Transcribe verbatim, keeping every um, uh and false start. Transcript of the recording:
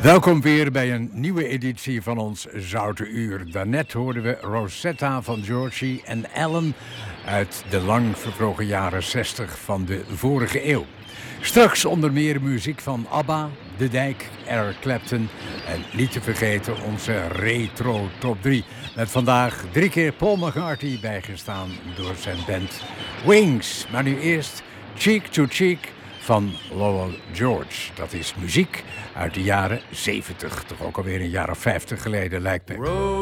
Welkom weer bij een nieuwe editie van ons Zoute Uur. Daarnet hoorden we Rosetta van Georgie en Alan uit de lang vervlogen jaren zestig van de vorige eeuw. Straks onder meer muziek van ABBA, De Dijk, Eric Clapton en niet te vergeten onze retro top drie. Met vandaag drie keer Paul McCartney bijgestaan door zijn band Wings. Maar nu eerst Cheek to Cheek van Lowell George. Dat is muziek uit de jaren zeventig. Toch ook alweer een jaar of vijftig geleden lijkt me.